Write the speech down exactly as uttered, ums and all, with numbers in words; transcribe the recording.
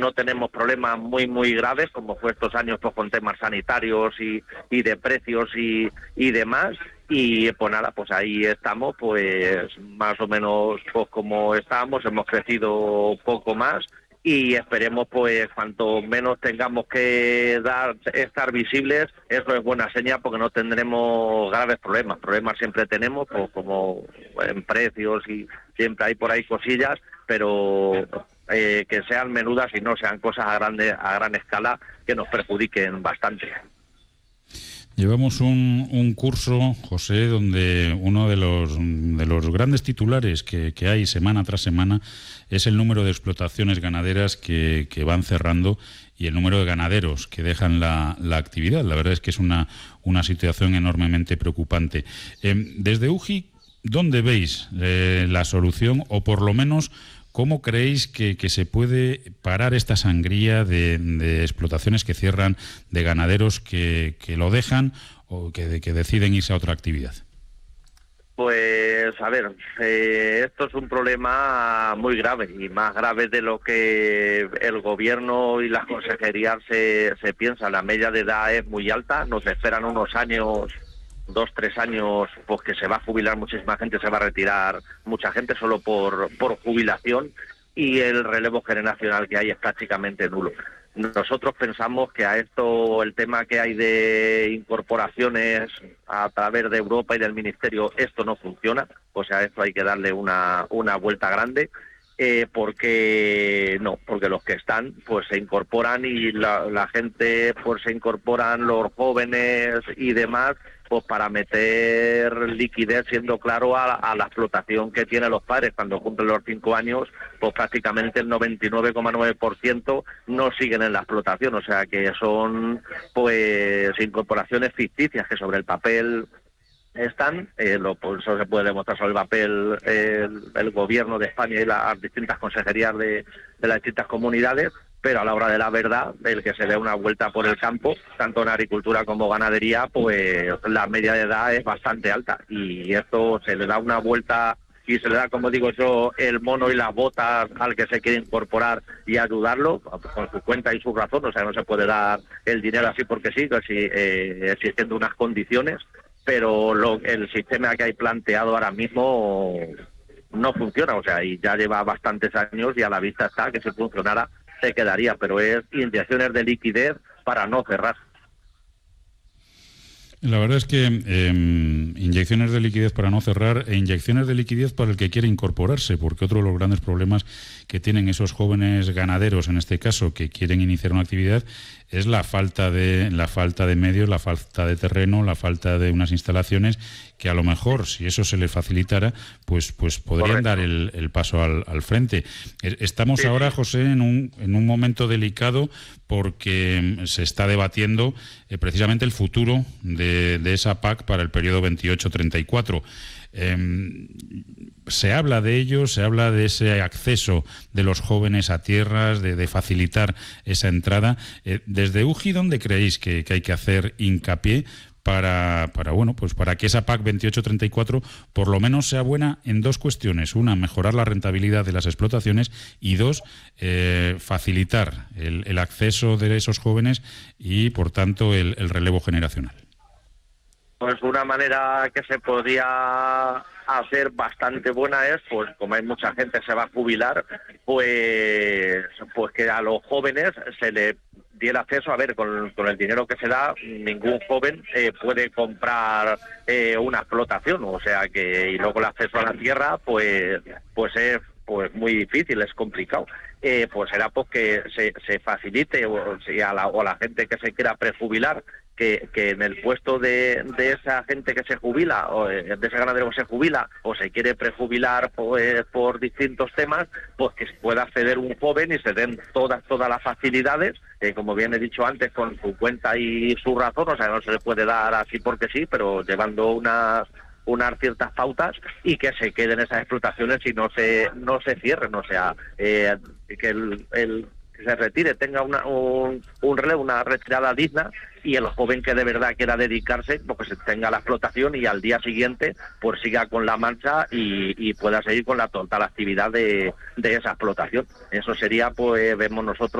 no tenemos problemas muy muy graves como fue estos años pues con temas sanitarios y, y de precios y, y demás. Y pues nada, pues ahí estamos, pues más o menos pues como estábamos, hemos crecido un poco más y esperemos pues cuanto menos tengamos que dar estar visibles, eso es buena señal porque no tendremos graves problemas. Problemas siempre tenemos, pues como en precios y siempre hay por ahí cosillas, pero eh, que sean menudas y no sean cosas a grande, a gran escala que nos perjudiquen bastante. Llevamos un, un curso, José, donde uno de los de los grandes titulares que, que hay semana tras semana es el número de explotaciones ganaderas que, que van cerrando y el número de ganaderos que dejan la, la actividad. La verdad es que es una, una situación enormemente preocupante. Eh, desde U G I, ¿dónde veis eh, la solución o por lo menos cómo creéis que, que se puede parar esta sangría de, de explotaciones que cierran, de ganaderos que, que lo dejan o que, que deciden irse a otra actividad? Pues a ver, eh, esto es un problema muy grave y más grave de lo que el gobierno y las consejerías se, se piensan. La media de edad es muy alta, nos esperan unos años, dos, tres años, pues que se va a jubilar muchísima gente, se va a retirar mucha gente solo por, por jubilación y el relevo generacional que hay es prácticamente nulo. Nosotros pensamos que a esto, el tema que hay de incorporaciones a través de Europa y del Ministerio, esto no funciona, o sea, esto hay que darle una, una vuelta grande, eh, porque no, porque los que están, pues se incorporan y la, la gente, pues se incorporan los jóvenes y demás, pues para meter liquidez, siendo claro, a, a la explotación que tienen los padres. Cuando cumplen los cinco años, pues prácticamente el noventa y nueve coma nueve por ciento no siguen en la explotación, o sea que son pues incorporaciones ficticias que sobre el papel están, eh, lo, pues eso se puede demostrar sobre el papel el, el gobierno de España y las distintas consejerías de, de las distintas comunidades, pero a la hora de la verdad, el que se dé una vuelta por el campo, tanto en agricultura como ganadería, pues la media de edad es bastante alta y esto se le da una vuelta y se le da, como digo yo, el mono y las botas al que se quiere incorporar y ayudarlo con su cuenta y su razón. O sea, no se puede dar el dinero así porque sí, así, eh, existiendo unas condiciones, pero lo, el sistema que hay planteado ahora mismo no funciona, o sea, y ya lleva bastantes años y a la vista está que si funcionara se quedaría, pero es inyecciones de liquidez para no cerrar. La verdad es que eh, inyecciones de liquidez para no cerrar e inyecciones de liquidez para el que quiere incorporarse, porque otro de los grandes problemas que tienen esos jóvenes ganaderos, en este caso, que quieren iniciar una actividad, es la falta de la falta de medios, la falta de terreno, la falta de unas instalaciones que a lo mejor, si eso se les facilitara, pues pues podrían Correcto. dar el, el paso al, al frente. Estamos sí. ahora, José, en un, en un momento delicado porque se está debatiendo eh, precisamente el futuro de, de esa P A C para el periodo veintiocho treinta y cuatro. Eh, se habla de ello, se habla de ese acceso de los jóvenes a tierras, de, de facilitar esa entrada. Eh, desde U G I, ¿dónde creéis que, que hay que hacer hincapié para, para bueno, pues para que esa P A C veintiocho treinta y cuatro por lo menos sea buena en dos cuestiones? Una, mejorar la rentabilidad de las explotaciones y dos, eh, facilitar el, el acceso de esos jóvenes y, por tanto, el, el relevo generacional. Pues una manera que se podría hacer bastante buena es, pues como hay mucha gente que se va a jubilar, pues pues que a los jóvenes se le diera acceso. A ver, con, con el dinero que se da, ningún joven eh, puede comprar eh, una explotación, o sea que, y luego el acceso a la tierra, pues pues es pues muy difícil, es complicado. Eh, pues será pues que se, se facilite o, si a la, o a la gente que se quiera prejubilar, que, que en el puesto de, de esa gente que se jubila, o de ese ganadero que se jubila, o se quiere prejubilar pues, por distintos temas, pues que pueda acceder un joven y se den todas todas las facilidades, eh, como bien he dicho antes, con su cuenta y su razón, o sea, no se le puede dar así porque sí, pero llevando unas unas ciertas pautas y que se queden esas explotaciones y no se no se cierren, o sea, eh, que el, el que se retire tenga una, un, un relevo, una retirada digna, y el joven que de verdad quiera dedicarse, porque se tenga la explotación y al día siguiente pues siga con la marcha y, y pueda seguir con la total actividad de, de esa explotación. Eso sería, pues vemos nosotros